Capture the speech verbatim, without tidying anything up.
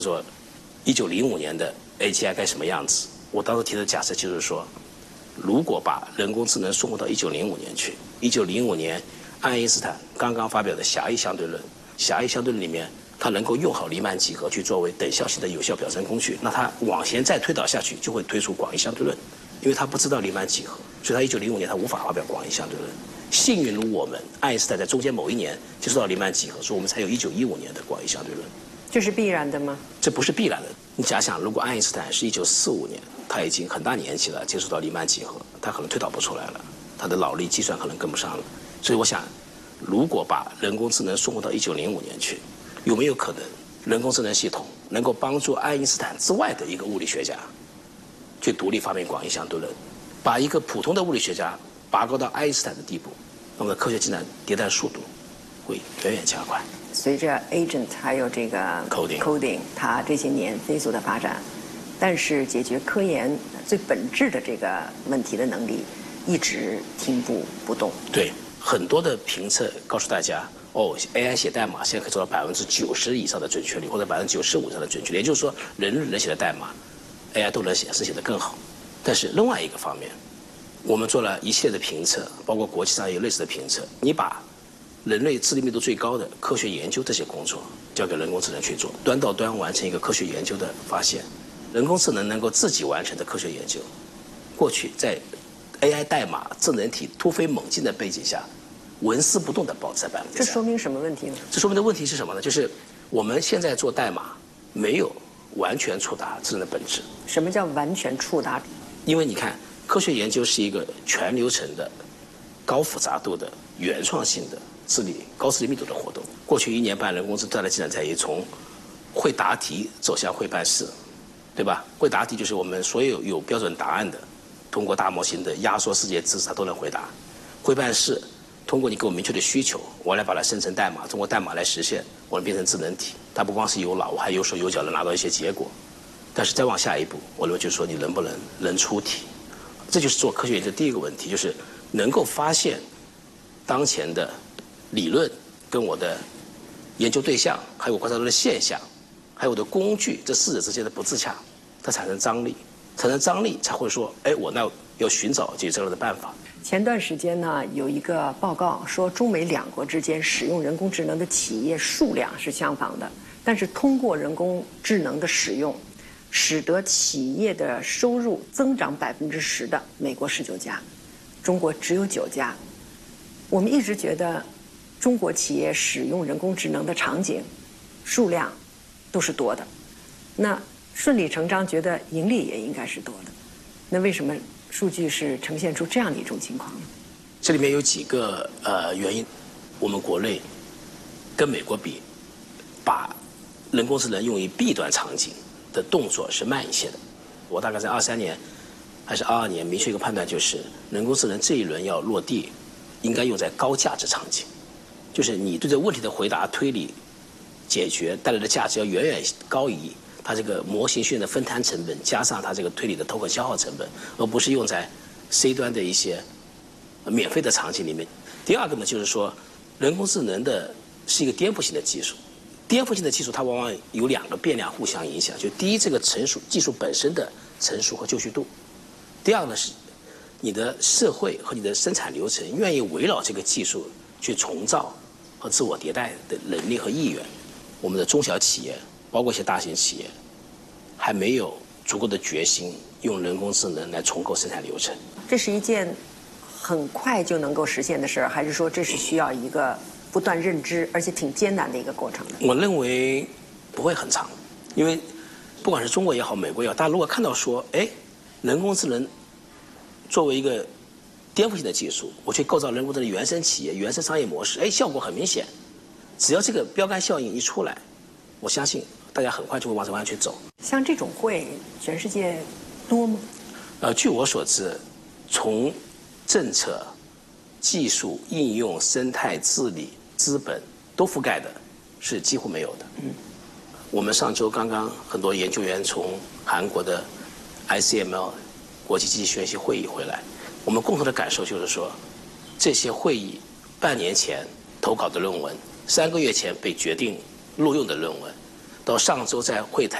说一九零五年的 A G I 该什么样子？我当时提的假设就是说，如果把人工智能送回到一九零五年去，一九零五年爱因斯坦刚刚发表的狭义相对论，狭义相对论里面它能够用好黎曼几何去作为等效性的有效表征工具，那它往前再推导下去就会推出广义相对论，因为它不知道黎曼几何，所以它一九零五年它无法发表广义相对论。幸运如我们，爱因斯坦在中间某一年接触到黎曼几何，所以我们才有一九一五年的广义相对论。 这是必然的吗？ 这不是必然的。你假想，如果爱因斯坦是一九四五年，他已经很大年纪了，接触到黎曼几何，他可能推导不出来了，他的脑力计算可能跟不上了。所以我想，如果把人工智能送回到一九零五年去，有没有可能人工智能系统能够帮助爱因斯坦之外的一个物理学家去独立发明广义相对论，把一个普通的物理学家拔高到爱因斯坦的地步，那么科学进展迭代速度会远远加快。 随着 agent 还有这个 coding coding 它这些年飞速的发展，但是解决科研最本质的这个问题的能力一直停步不动。 对，很多的评测告诉大家，哦 ，A I 写代码现在可以做到百分之九十以上的准确率，或者百分之九十五以上的准确率，也就是说，人类能写的代码 ，A I 都能写，是写得更好。但是另外一个方面，我们做了一系列的评测，包括国际上也有类似的评测，你把人类智力密度最高的科学研究这些工作交给人工智能去做，端到端完成一个科学研究的发现。人工智能能够自己完成的科学研究，过去在 A I 代码智能体突飞猛进的背景下，纹丝不动地保持在百分之三。 这说明什么问题呢？ 这说明的问题是什么呢？就是我们现在做代码没有完全触达智能的本质。 什么叫完全触达？ 因为你看，科学研究是一个全流程的、高复杂度的、原创性的。智力高智力密度的活动，过去一年半，人工智能的进展在于从会答题走向会办事，对吧？会答题就是我们所有有标准答案的，通过大模型的压缩世界知识，它都能回答。会办事，通过你给我明确的需求，我来把它生成代码，通过代码来实现，我能变成智能体。它不光是有脑，我还有手有脚，能拿到一些结果。但是再往下一步，我认为就是说你能不能能出题，这就是做科学研究的第一个问题，就是能够发现当前的理论跟我的研究对象，还有我观察到的现象，还有我的工具，这四者之间的不自洽，它产生张力，产生张力才会说，哎，我那要寻找解决这个的办法。 前段时间呢，有一个报告说，中美两国之间使用人工智能的企业数量是相仿的，但是通过人工智能的使用，使得企业的收入增长百分之十的，美国十九家，中国只有九家。我们一直觉得中国企业使用人工智能的场景数量都是多的，那顺理成章觉得盈利也应该是多的，那为什么数据是呈现出这样的一种情况呢？ 这里面有几个呃原因，我们国内跟美国比，把人工智能用于 B 端场景的动作是慢一些的。我大概在二三年还是二二年明确一个判断，就是人工智能这一轮要落地，应该用在高价值场景。就是你对这问题的回答、推理、解决带来的价值要远远高于它这个模型训练的分摊成本，加上它这个推理的投可消耗成本，而不是用在 C 端的一些免费的场景里面。第二个呢，就是说人工智能的是一个颠覆性的技术，颠覆性的技术它往往有两个变量互相影响，就第一，这个成熟技术本身的成熟和就绪度；第二呢是你的社会和你的生产流程愿意围绕这个技术去重造和自我迭代的能力和意愿。我们的中小企业，包括一些大型企业，还没有足够的决心用人工智能来重构生产流程。 这是一件很快就能够实现的事儿，还是说这是需要一个不断认知，而且挺艰难的一个过程的？ 我认为不会很长，因为不管是中国也好，美国也好，大家如果看到说，哎，人工智能作为一个颠覆性的技术，我去构造人工智能原生企业、原生商业模式，哎，效果很明显。只要这个标杆效应一出来，我相信大家很快就会往这方向去走。 像这种会，全世界多吗？ 呃，据我所知，从政策、技术、应用、生态、治理、资本都覆盖的，是几乎没有的。嗯，我们上周刚刚很多研究员从韩国的 I C M L 国际机器学习会议回来，我们共同的感受就是说，这些会议半年前投稿的论文，三个月前被决定录用的论文，到到上周在会谈